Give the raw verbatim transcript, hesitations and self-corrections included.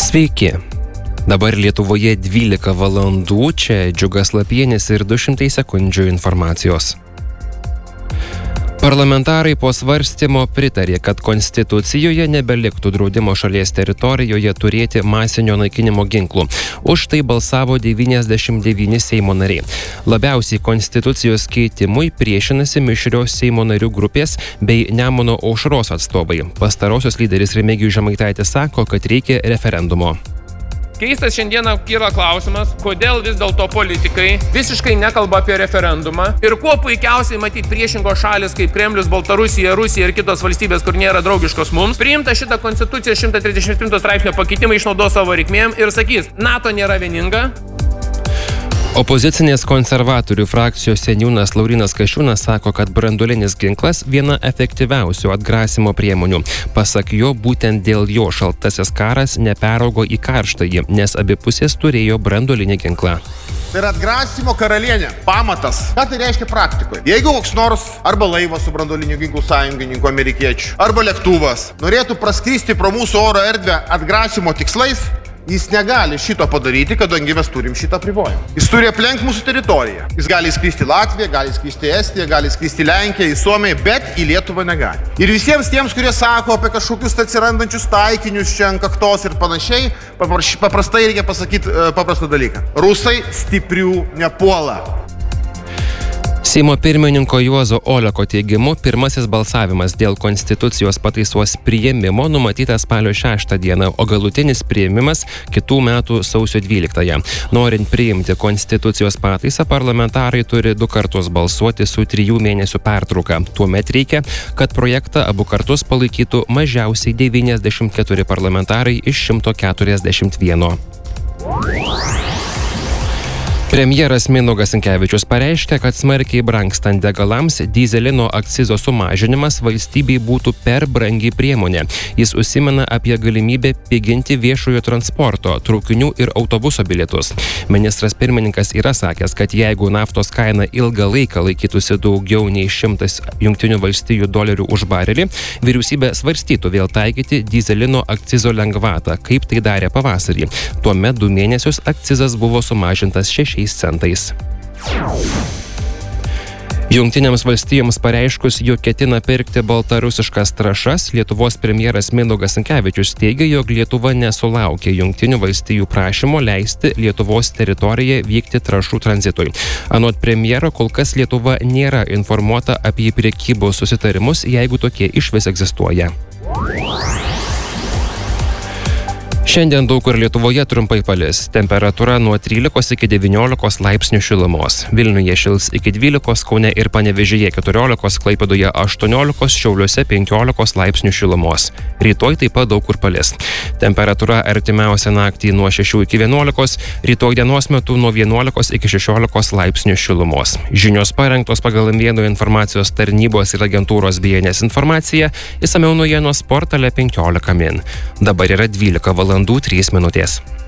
Sveiki. Dabar Lietuvoje dvylika valandų, čia Džiugas Lapienis ir du šimtai sekundžių informacijos. Parlamentarai po svarstymo pritarė, kad Konstitucijoje nebeliktų draudimo šalies teritorijoje turėti masinio naikinimo ginklų. Už tai balsavo devyniasdešimt devyni Seimo nariai. Labiausiai Konstitucijos keitimui priešinasi mišrios Seimo narių grupės bei Nemuno aušros atstovai. Pastarosios lyderis Remigijus Žemaitaitis sako, kad reikia referendumo. Keistas šiandieną kyla klausimas, kodėl vis dėlto politikai visiškai nekalba apie referendumą ir kuo puikiausiai matyti priešingos šalis kaip Kremlius, Baltarusija, Rusija ir kitos valstybės, kur nėra draugiškos mums, priimta šitą Konstitucijos šimtas trisdešimt septinto straipsnio pakeitimą išnaudos savo reikmėm ir sakys, NATO nėra vieninga. Opozicinės konservatorių frakcijos seniūnas Laurynas Kasčiūnas sako, kad branduolinis ginklas viena efektyviausių atgrasimo priemonių. Pasak jo, būtent dėl jo šaltasis karas neperaugo į karštąjį, nes abi pusės turėjo branduolinį ginklą. Tai yra atgrasimo karalienė, pamatas. Ką tai reiškia praktikoje? Jeigu koks nors arba laivas su branduoliniu ginklų sąjungininkų amerikiečių, arba lėktuvas norėtų praskristi pro mūsų oro erdvę atgrasimo tikslais, jis negali šito padaryti, kadangi mes turim šitą apribojimą. Jis turi aplenkti mūsų teritoriją. Jis gali skristi į Latviją, gali skristi į Estiją, gali skristi į Lenkiją, į Suomiją, bet į Lietuvą negali. Ir visiems tiems, kurie sako apie kažkokius atsirandančius taikinius čia ant kaktos ir panašiai, paprastai reikia pasakyti paprastą dalyką. Rusai stiprių nepuola. Seimo pirmininko Juozo Oleko teigimu, pirmasis balsavimas dėl Konstitucijos pataisos priėmimo numatytas spalio šeštą dieną, o galutinis priėmimas kitų metų sausio dvyliktąją. Norint priimti Konstitucijos pataisą, parlamentarai turi du kartus balsuoti su trijų mėnesių pertrauka. Tuomet reikia, kad projektą abu kartus palaikytų mažiausiai devyniasdešimt keturi parlamentarai iš šimto keturiasdešimt vieno. Premjeras Mindaugas Sinkevičius pareiškė, kad smarkiai brangstant degalams dyzelino akcizo sumažinimas valstybei būtų per brangi priemonė. Jis užsimena apie galimybę piginti viešojo transporto, traukinių ir autobuso bilietus. Ministras pirmininkas yra sakęs, kad jeigu naftos kaina ilgą laiką laikytųsi daugiau nei šimtas jungtinių valstijų dolerių už barelį, vyriausybė svarstytų vėl taikyti dyzelino akcizo lengvatą, kaip tai darė pavasarį. Tuomet du mėnesius akcizas buvo sumažintas šešiais centais. Jungtinėms valstijoms pareiškus, jog ketina pirkti baltarusiškas trąšas, Lietuvos premjeras Mindaugas Sinkevičius teigia, jog Lietuva nesulaukė Jungtinių valstijų prašymo leisti Lietuvos teritoriją vykti trąšų tranzitui. Anot premjero, kol kas Lietuva nėra informuota apie prekybos susitarimus, jeigu tokie išvis egzistuoja. Šiandien daug kur Lietuvoje trumpai palis. Temperatūra nuo trylikos iki devyniolikos laipsnių šilumos. Vilniuje šils iki dvylikos, Kaune ir Panevėžyje keturiolikos, Klaipėdoje aštuoniolikos, Šiauliuose penkiolikos laipsnių šilumos. Rytoj taip pat daug kur palis. Temperatūra artimiausią naktį nuo šešių iki vienuolikos, rytoj dienos metu nuo vienuolikos iki šešiolikos laipsnių šilumos. Žinios parengtos pagal M vienas informacijos tarnybos ir agentūros B N S informaciją, išsamiau naujienos portale penkiolika min. Dabar yra dvylika valandų trys minutės.